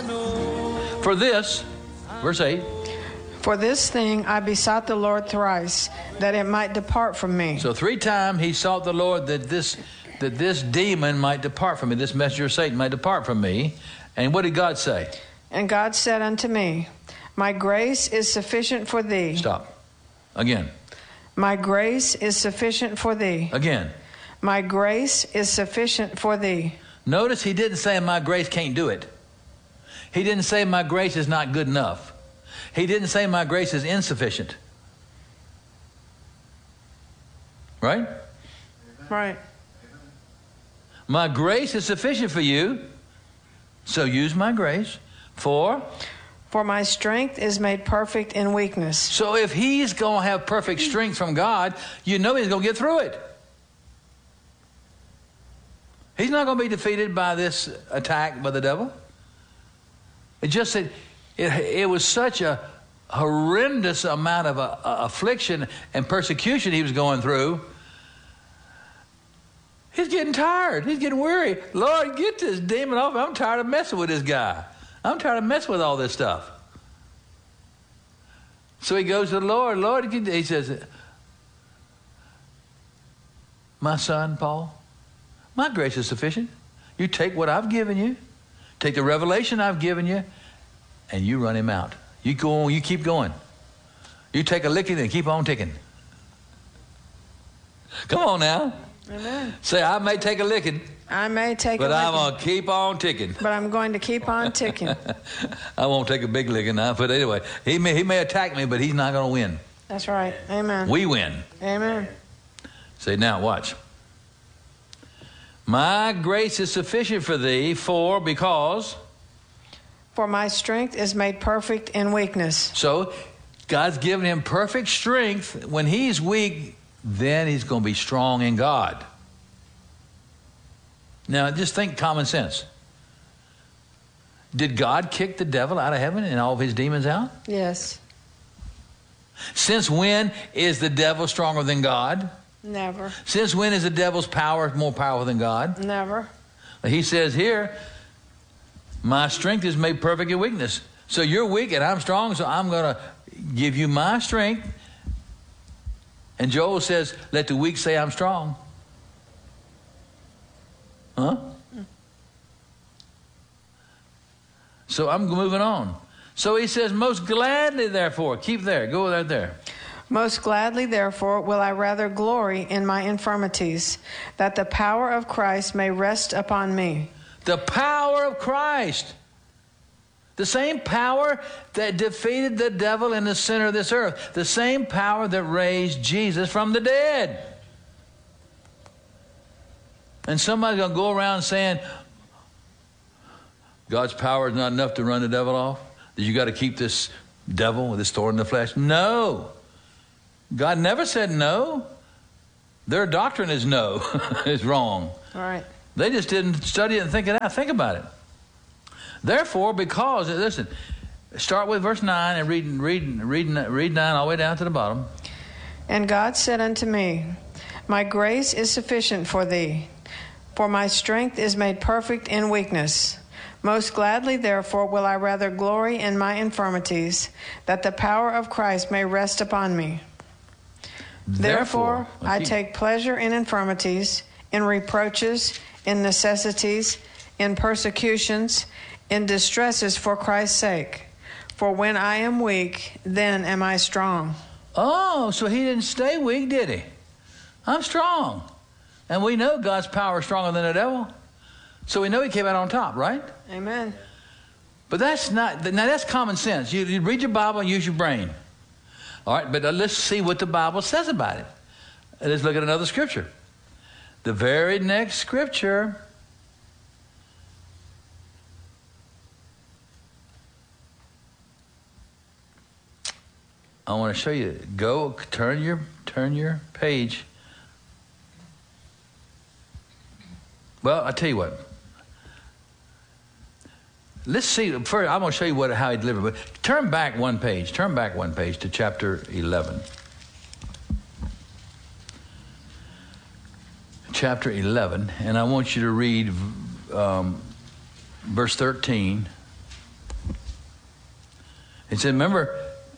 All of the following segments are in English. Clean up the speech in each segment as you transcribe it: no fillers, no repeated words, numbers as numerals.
For this, verse 8. For this thing I besought the Lord thrice, that it might depart from me. So 3 times he sought the Lord that this demon might depart from me, this messenger of Satan might depart from me. And what did God say? And God said unto me, My grace is sufficient for thee. Stop. Again. My grace is sufficient for thee. Again. My grace is sufficient for thee. Notice he didn't say my grace can't do it. He didn't say my grace is not good enough. He didn't say my grace is insufficient. Right? Right. My grace is sufficient for you, so use my grace. For my strength is made perfect in weakness. So if he's going to have perfect strength from God, you know he's going to get through it. He's not going to be defeated by this attack by the devil. It just said it was such a horrendous amount of affliction and persecution he was going through. He's getting tired. He's getting weary. Lord, get this demon off. I'm tired of messing with this guy. I'm tired of messing with all this stuff. So he goes to the Lord. Lord, he says, my son, Paul, my grace is sufficient. You take what I've given you, take the revelation I've given you, and you run him out. You go on, you keep going. You take a licking and keep on ticking. Come on now. Amen. Say, I may take a licking. I may take but a licking. I'm going to keep on ticking. But I'm going to keep on ticking. I won't take a big licking now. But anyway, he may attack me, but he's not going to win. That's right. Amen. We win. Amen. Say, now watch. My grace is sufficient for thee, because my strength is made perfect in weakness. So God's given him perfect strength. When he's weak, then he's going to be strong in God. Now, just think common sense. Did God kick the devil out of heaven and all of his demons out? Yes. Since when is the devil stronger than God? Never. Since when is the devil's power more powerful than God? Never. He says here, my strength is made perfect in weakness. So you're weak and I'm strong, so I'm going to give you my strength. And Joel says, let the weak say I'm strong. Huh? So I'm moving on. So he says, most gladly, therefore, keep there, go right there. Most gladly, therefore, will I rather glory in my infirmities, that the power of Christ may rest upon me. The power of Christ. The same power that defeated the devil in the center of this earth. The same power that raised Jesus from the dead. And somebody's going to go around saying, God's power is not enough to run the devil off? That you got to keep this devil with this thorn in the flesh? No. God never said no. Their doctrine is no. It's wrong. All right. They just didn't study it and think it out. Think about it. Therefore, because, listen, start with verse 9 and read 9 all the way down to the bottom. And God said unto me, my grace is sufficient for thee, for my strength is made perfect in weakness. Most gladly, therefore, will I rather glory in my infirmities, that the power of Christ may rest upon me. Therefore, I take pleasure in infirmities, in reproaches, in necessities, in persecutions, in distresses for Christ's sake. For when I am weak, then am I strong. Oh, so he didn't stay weak, did he? I'm strong. And we know God's power is stronger than the devil. So we know he came out on top, right? Amen. But that's common sense. You read your Bible and use your brain. All right, but let's see what the Bible says about it. Let's look at another scripture. The very next scripture. I want to show you. Go, turn your page. Well, I'll tell you what. Let's see. First, I'm going to show you how he delivered. But turn back one page. Turn back one page to chapter 11. Chapter 11, and I want you to read verse 13 He said, remember,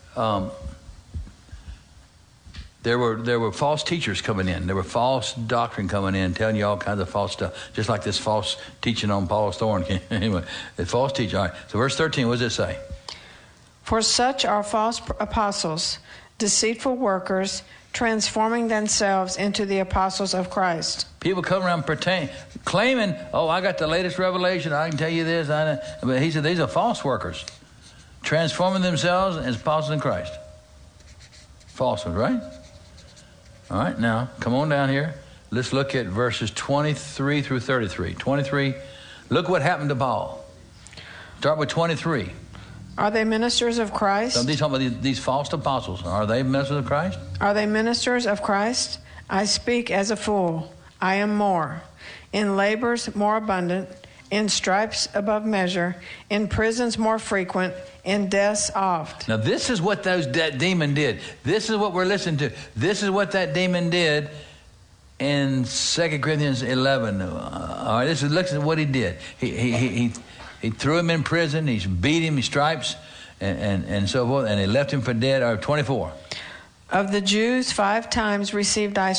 there were false teachers coming in. There were false doctrine coming in, telling you all kinds of false stuff, just like this false teaching on Paul's thorn. Anyway, the false teaching. All right. So verse 13, what does it say? For such are false apostles, deceitful workers, transforming themselves into the apostles of Christ. People come around claiming, oh, I got the latest revelation. I can tell you this. But he said these are false workers, transforming themselves as apostles in Christ. False ones, right? All right, now, come on down here. Let's look at verses 23 through 33. 23, look what happened to Paul. Start with 23. Are they ministers of Christ? So these talking about these false apostles. Are they ministers of Christ? Are they ministers of Christ? I speak as a fool. I am more. In labors more abundant, in stripes above measure, in prisons more frequent, in deaths oft. Now this is what that demon did. This is what we're listening to. This is what that demon did in 2 Corinthians 11. All right, listen to what he did. He threw him in prison. He beat him. He stripes and so forth. And he left him for dead. Or 24. Of the Jews 5 times received I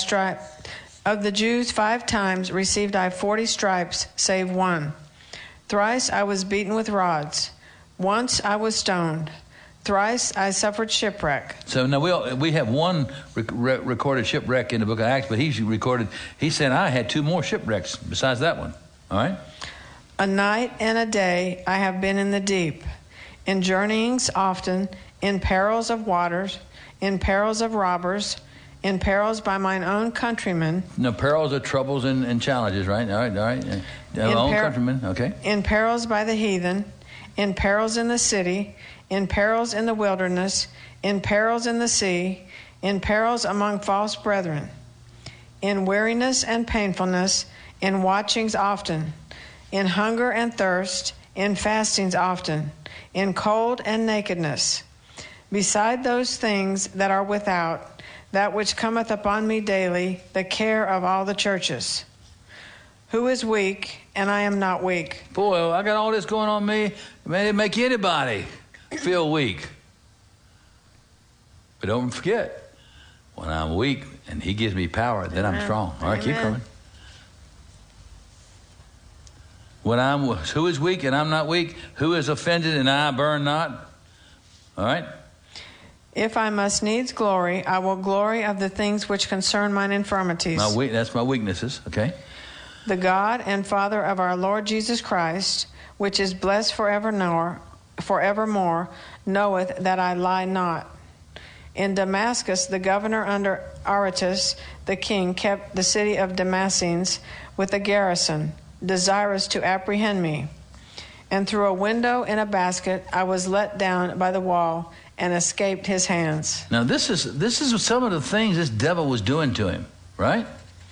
40 stripes, save one. Thrice I was beaten with rods. Once I was stoned. Thrice I suffered shipwreck. So now we have one recorded shipwreck in the book of Acts, but he said I had 2 more shipwrecks besides that one. All right? A night and a day I have been in the deep, in journeyings often, in perils of waters, in perils of robbers, in perils by mine own countrymen. No, perils are troubles and challenges, right? All right. Own countrymen, okay. In perils by the heathen, in perils in the city, in perils in the wilderness, in perils in the sea, in perils among false brethren, in weariness and painfulness, in watchings often, in hunger and thirst, in fastings often, in cold and nakedness. Beside those things that are without, that which cometh upon me daily, the care of all the churches. Who is weak, and I am not weak? Boy, I got all this going on me. Man, it'd make anybody feel weak. But don't forget, when I'm weak and he gives me power, then I'm strong. All right, keep coming. Who is weak and I'm not weak? Who is offended and I burn not? All right? If I must needs glory, I will glory of the things which concern mine infirmities. That's my weaknesses, okay? The God and Father of our Lord Jesus Christ, which is blessed forevermore, knoweth that I lie not. In Damascus, the governor under Aretas, the king, kept the city of Damascenes with a garrison, desirous to apprehend me. And through a window in a basket, I was let down by the wall and escaped his hands. Now, this is some of the things this devil was doing to him, right?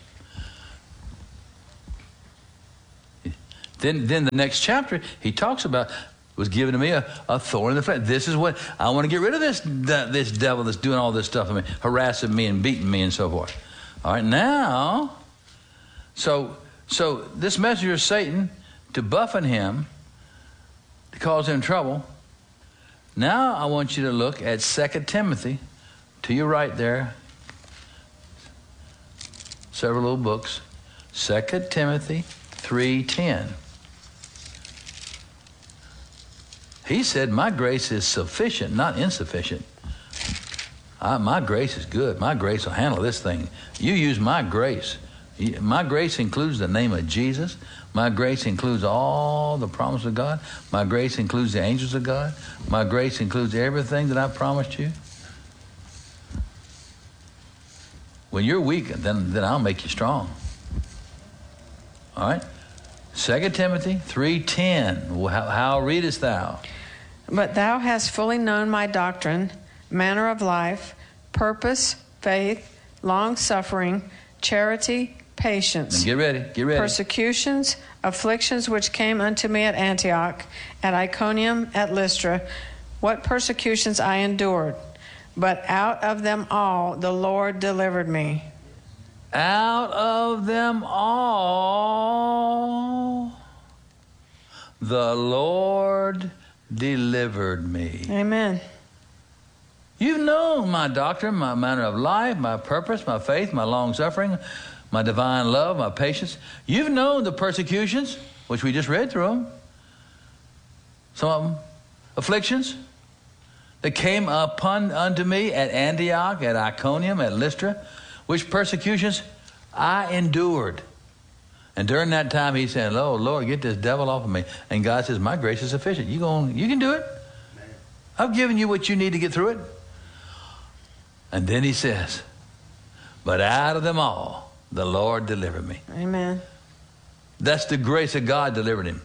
Then the next chapter, he talks about, was given to me a thorn in the flesh. This is what, I want to get rid of this devil that's doing all this stuff to me, harassing me and beating me and so forth. All right, now, so this messenger of Satan, to buffet him, to cause him trouble. Now I want you to look at 2 Timothy, to your right there, several little books, 2 Timothy 3:10. He said, my grace is sufficient, not insufficient. My grace is good. My grace will handle this thing. You use my grace. My grace includes the name of Jesus. My grace includes all the promises of God. My grace includes the angels of God. My grace includes everything that I promised you. When you're weak, then I'll make you strong. All right? 2 Timothy 3:10. How readest thou? But thou hast fully known my doctrine, manner of life, purpose, faith, long-suffering, charity, patience. Get ready. Persecutions, afflictions which came unto me at Antioch, at Iconium, at Lystra, what persecutions I endured. But out of them all the Lord delivered me. Out of them all the Lord delivered me. Amen. You've known my doctrine, my manner of life, my purpose, my faith, my long-suffering, my divine love, my patience. You've known the persecutions, which we just read through them. Some of them, afflictions that came upon unto me at Antioch, at Iconium, at Lystra, which persecutions I endured. And during that time, he said, "Oh, Lord, get this devil off of me." And God says, "My grace is sufficient. You can do it. I've given you what you need to get through it." And then he says, "But out of them all, the Lord delivered me." Amen. That's the grace of God delivered him.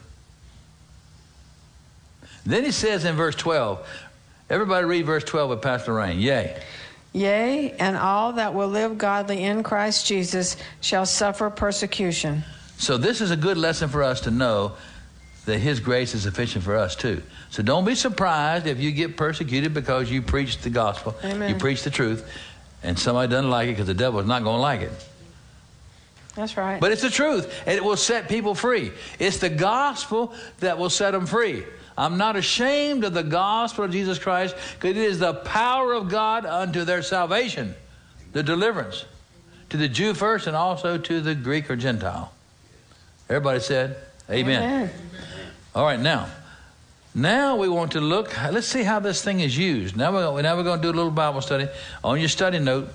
Then he says in verse 12, everybody read verse 12 with Pastor Lorraine. Yea. Yea, and all that will live godly in Christ Jesus shall suffer persecution. So this is a good lesson for us to know that his grace is sufficient for us too. So don't be surprised if you get persecuted because you preach the gospel. Amen. You preach the truth, and somebody doesn't like it because the devil is not going to like it. That's right. But it's the truth, and it will set people free. It's the gospel that will set them free. I'm not ashamed of the gospel of Jesus Christ, because it is the power of God unto their salvation, the deliverance, to the Jew first and also to the Greek or Gentile. Everybody said, amen. Amen. All right, now we want to look, let's see how this thing is used. Now we're going to do a little Bible study. On your study note,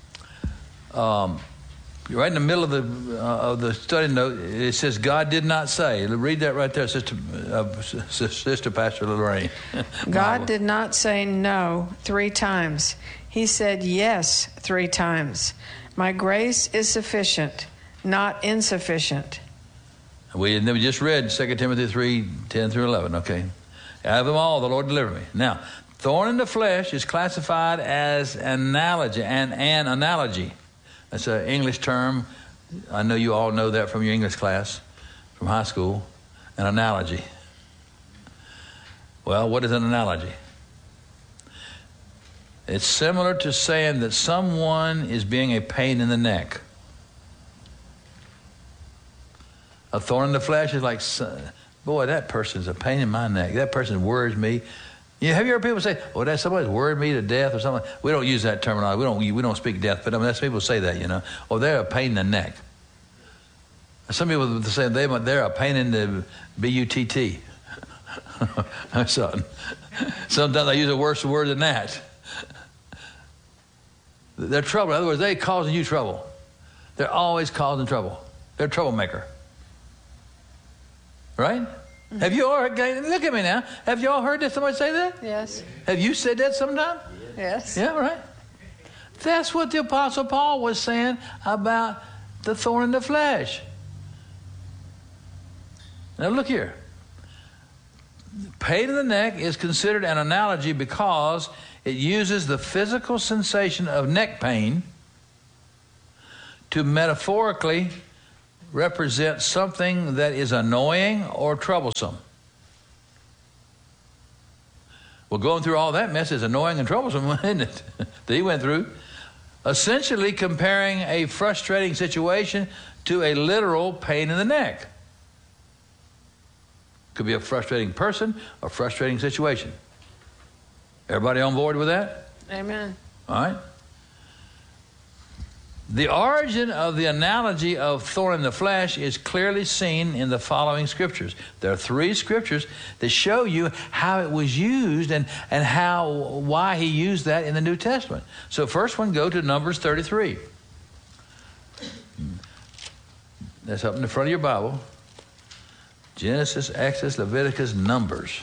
right in the middle of the study note, it says, God did not say. Read that right there, Sister Pastor Lorraine. God did not say no 3 times. He said yes 3 times. My grace is sufficient, not insufficient. We just read 2 Timothy 3, 10 through 11, okay? Out of them all, the Lord delivered me. Now, thorn in the flesh is classified as an analogy. That's an English term. I know you all know that from your English class, from high school. An analogy. Well, what is an analogy? It's similar to saying that someone is being a pain in the neck. A thorn in the flesh is like, boy, that person's a pain in my neck. That person worries me. Have you heard people say, "Oh, that somebody's worried me to death," or something? We don't use that terminology. We don't speak death, but I mean, that's people say that, you know. Oh, they're a pain in the neck. Some people say they're a pain in the butt. or something. Sometimes they use a worse word than that. They're trouble. In other words, they're causing you trouble. They're always causing trouble. They're a troublemaker. Right? Mm-hmm. Have you all heard, look at me now. Have you all heard that somebody say that? Yes. Have you said that sometime? Yes. Yeah, right. That's what the Apostle Paul was saying about the thorn in the flesh. Now look here. Pain in the neck is considered an analogy because it uses the physical sensation of neck pain to metaphorically represent something that is annoying or troublesome. Well, going through all that mess is annoying and troublesome, isn't it? That he went through. Essentially comparing a frustrating situation to a literal pain in the neck. Could be a frustrating person or frustrating situation. Everybody on board with that? Amen. All right. The origin of the analogy of thorn in the flesh is clearly seen in the following scriptures. There are 3 scriptures that show you how it was used and why he used that in the New Testament. So first one, go to Numbers 33. That's up in the front of your Bible. Genesis, Exodus, Leviticus, Numbers.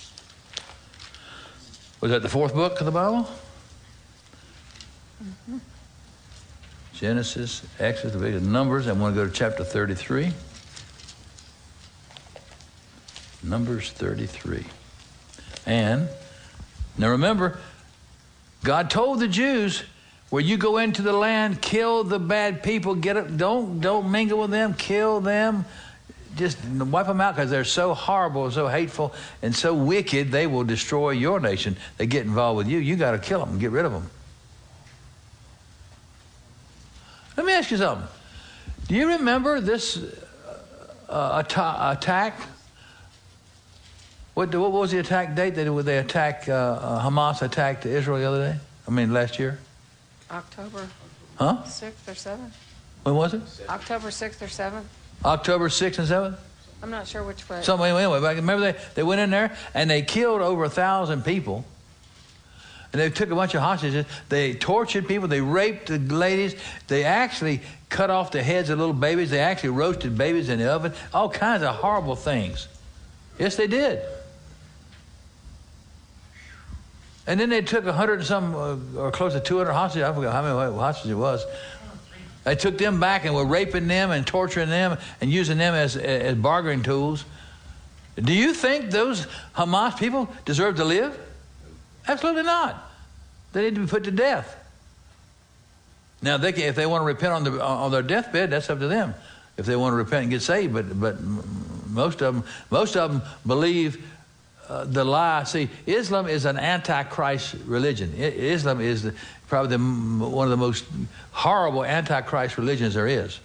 Was that the 4th book of the Bible? Mm-hmm. Genesis, Exodus, Leviticus, Numbers. I want to go to chapter 33. Numbers 33. And now remember, God told the Jews, where you go into the land, kill the bad people, don't mingle with them, kill them, just wipe them out, because they're so horrible, so hateful, and so wicked, they will destroy your nation. They get involved with you. You got to kill them and get rid of them. Let me ask you something. Do you remember this attack What was the attack date that they attacked, Hamas attacked Israel the other day? Last year? October Huh? 6th or 7th. When was it? October 6th or 7th. October 6th and 7th? I'm not sure which way. So anyway, remember they went in there and they killed over 1,000 people. And they took a bunch of hostages. They tortured people. They raped the ladies. They actually cut off the heads of little babies. They actually roasted babies in the oven. All kinds of horrible things. Yes, they did. And then they took 100 and some, or close to 200 hostages. I forgot how many hostages it was. They took them back and were raping them and torturing them and using them as bargaining tools. Do you think those Hamas people deserve to live? Absolutely not. They need to be put to death. Now, if they want to repent on their deathbed, that's up to them. If they want to repent and get saved, but most of them believe the lie. See, Islam is an antichrist religion. Islam is probably one of the most horrible antichrist religions there is.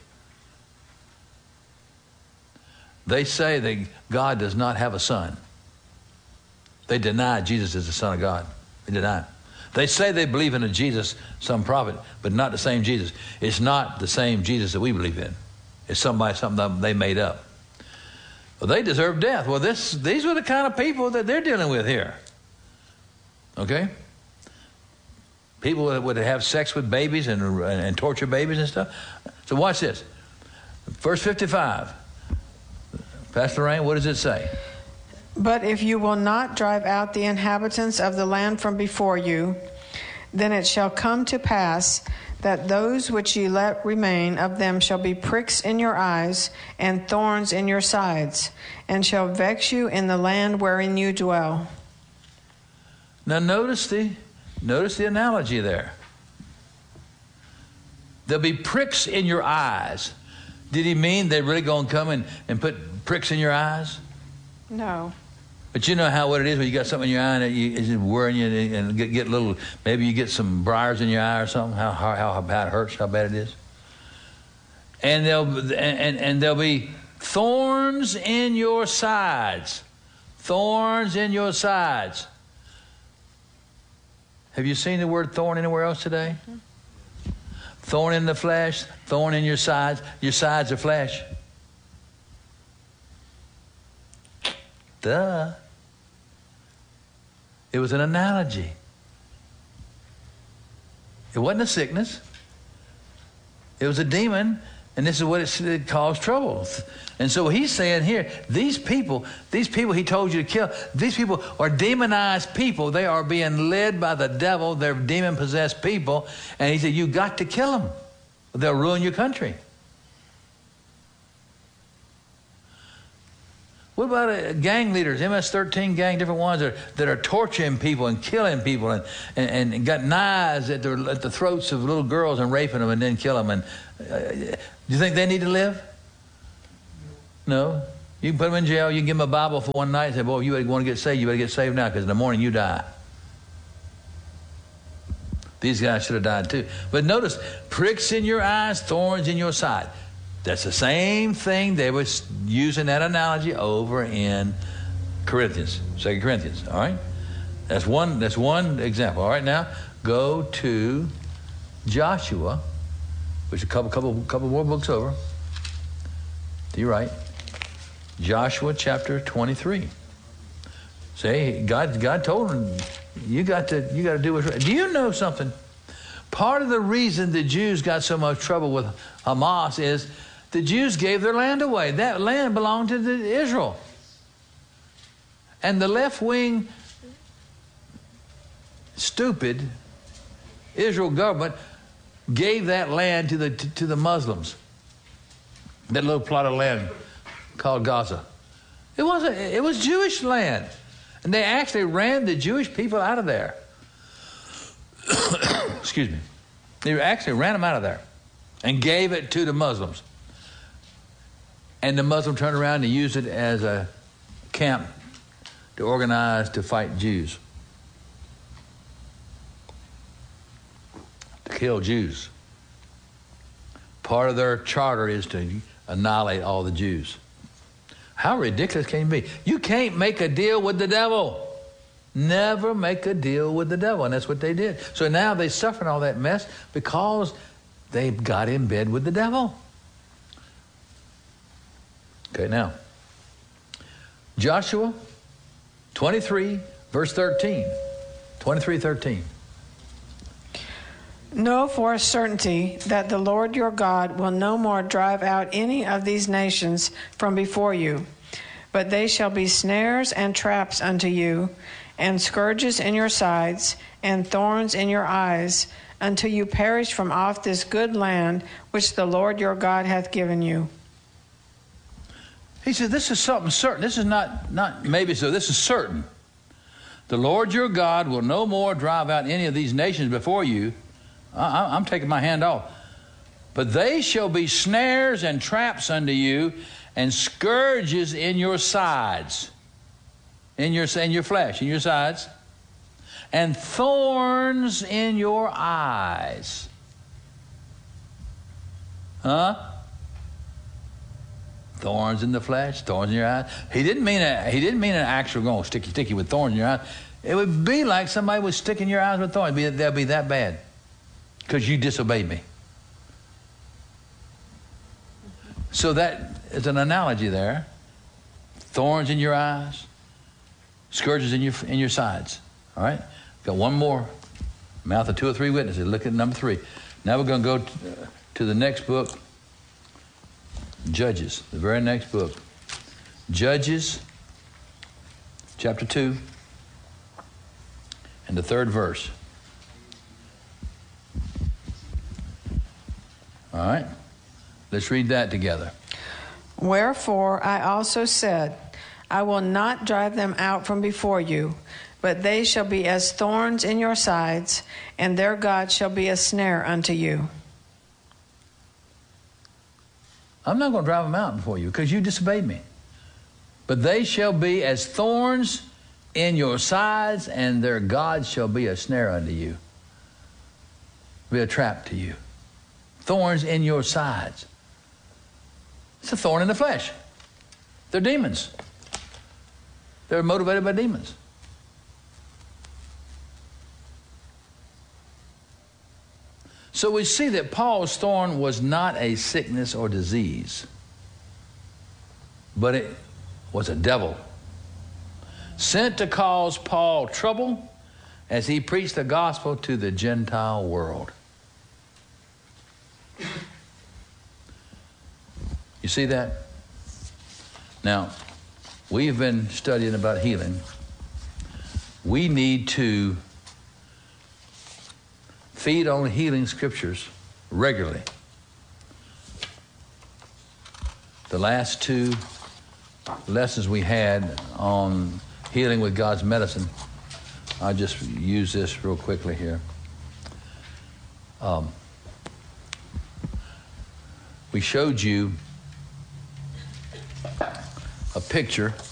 They say that God does not have a son. They deny Jesus is the Son of God. They deny it. They say they believe in a Jesus, some prophet, but not the same Jesus. It's not the same Jesus that we believe in. It's something they made up. Well, they deserve death. Well, these were the kind of people that they're dealing with here. Okay? People that would have sex with babies and torture babies and stuff. So watch this. Verse 55. Pastor Rain, what does it say? But if you will not drive out the inhabitants of the land from before you, then it shall come to pass that those which ye let remain of them shall be pricks in your eyes and thorns in your sides, and shall vex you in the land wherein you dwell. Now notice the analogy there. There'll be pricks in your eyes. Did he mean they're really going to come and put pricks in your eyes? No. But you know what it is when you got something in your eye and it's worrying you and get little, maybe you get some briars in your eye or something, how bad it hurts, how bad it is. And there'll be thorns in your sides. Thorns in your sides. Have you seen the word thorn anywhere else today? Mm-hmm. Thorn in the flesh, thorn in your sides. Your sides are flesh. Duh. It was an analogy. It wasn't a sickness. It was a demon, and this is what it caused trouble. And so he's saying here, these people he told you to kill, these people are demonized people. They are being led by the devil. They're demon-possessed people. And he said, you got to kill them. They'll ruin your country. What about gang leaders, MS-13 gang, different ones that are torturing people and killing people and got knives at the throats of little girls and raping them and then kill them? And do you think they need to live? No. You can put them in jail. You can give them a Bible for one night and say, boy, if you want to get saved, you better get saved now because in the morning you die. These guys should have died too. But notice, pricks in your eyes, thorns in your side. That's the same thing they were using that analogy over in Corinthians, 2 Corinthians. All right, that's one example. All right, now go to Joshua, which is a couple more books over. To your right, Joshua chapter 23. Say God told him, you got to do what's right. Do you know something? Part of the reason the Jews got so much trouble with Hamas is the Jews gave their land away. That land belonged to Israel. And the left-wing, stupid Israel government gave that land to the Muslims. That little plot of land called Gaza. It was Jewish land. And they actually ran the Jewish people out of there. Excuse me. They actually ran them out of there and gave it to the Muslims. And the Muslim turned around and used it as a camp to organize to fight Jews. To kill Jews. Part of their charter is to annihilate all the Jews. How ridiculous can you be? You can't make a deal with the devil. Never make a deal with the devil. And that's what they did. So now they suffered all that mess because they got in bed with the devil. Okay, now, Joshua 23, verse 13. 23:13. Know for a certainty that the Lord your God will no more drive out any of these nations from before you, but they shall be snares and traps unto you, and scourges in your sides, and thorns in your eyes, until you perish from off this good land which the Lord your God hath given you. He said, this is something certain. This is not maybe so. This is certain. The Lord your God will no more drive out any of these nations before you. I'm taking my hand off. But they shall be snares and traps unto you, and scourges in your sides, in your flesh, in your sides, and thorns in your eyes. Huh? Thorns in the flesh, thorns in your eyes. He didn't mean an actual going to stick you with thorns in your eyes. It would be like somebody was sticking your eyes with thorns. They'll be that bad because you disobeyed me. So that is an analogy there. Thorns in your eyes, scourges in your sides. All right? Got one more. Mouth of two or three witnesses. Look at number 3. Now we're going to go to the next book. Judges, the very next book. Judges, chapter 2, and the 3rd verse. All right, let's read that together. Wherefore I also said, I will not drive them out from before you, but they shall be as thorns in your sides, and their God shall be a snare unto you. I'm not going to drive them out before you because you disobeyed me. But they shall be as thorns in your sides, and their God shall be a snare unto you. Be a trap to you. Thorns in your sides. It's a thorn in the flesh. They're demons. They're motivated by demons. So we see that Paul's thorn was not a sickness or disease, but it was a devil sent to cause Paul trouble as he preached the gospel to the Gentile world. You see that? Now, we've been studying about healing. We need to feed on healing scriptures regularly. The last 2 lessons we had on healing with God's medicine, I'll just use this real quickly here. We showed you a picture